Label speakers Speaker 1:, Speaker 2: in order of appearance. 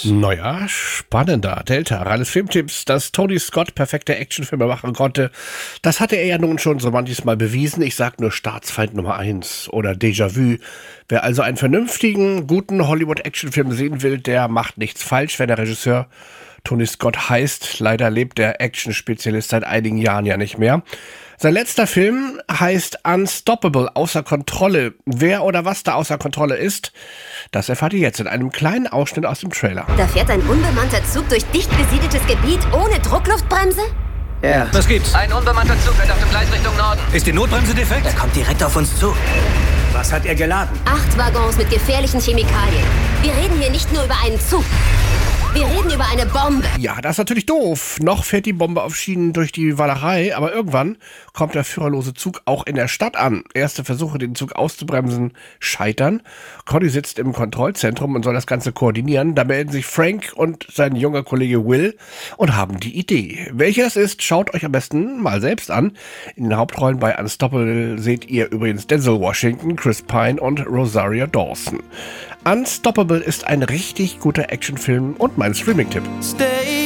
Speaker 1: Neuer, spannender, älter, reines Filmtipps, dass Tony Scott perfekte Actionfilme machen konnte. Das hatte er ja nun schon so manches Mal bewiesen. Ich sag nur Staatsfeind Nummer 1 oder Déjà-vu. Wer also einen vernünftigen, guten Hollywood-Actionfilm sehen will, der macht nichts falsch, wenn der Regisseur Tony Scott heißt. Leider lebt der Action-Spezialist seit einigen Jahren ja nicht mehr. Sein letzter Film heißt Unstoppable, außer Kontrolle. Wer oder was da außer Kontrolle ist, das erfahrt ihr jetzt in einem kleinen Ausschnitt aus dem Trailer.
Speaker 2: Da fährt ein unbemannter Zug durch dicht besiedeltes Gebiet ohne Druckluftbremse?
Speaker 3: Ja.
Speaker 4: Was gibt's?
Speaker 5: Ein unbemannter Zug fährt auf dem Gleis Richtung Norden.
Speaker 4: Ist die Notbremse defekt?
Speaker 3: Er kommt direkt auf uns zu. Was hat er geladen?
Speaker 2: 8 Waggons mit gefährlichen Chemikalien. Wir reden hier nicht nur über einen Zug. Wir reden über eine Bombe.
Speaker 1: Ja, das ist natürlich doof. Noch fährt die Bombe auf Schienen durch die Walachei, aber irgendwann kommt der führerlose Zug auch in der Stadt an. Erste Versuche, den Zug auszubremsen, scheitern. Conny sitzt im Kontrollzentrum und soll das Ganze koordinieren. Da melden sich Frank und sein junger Kollege Will und haben die Idee. Welche das ist, schaut euch am besten mal selbst an. In den Hauptrollen bei Unstoppable seht ihr übrigens Denzel Washington, Chris Pine und Rosario Dawson. Unstoppable ist ein richtig guter Actionfilm und mein Streaming-Tipp.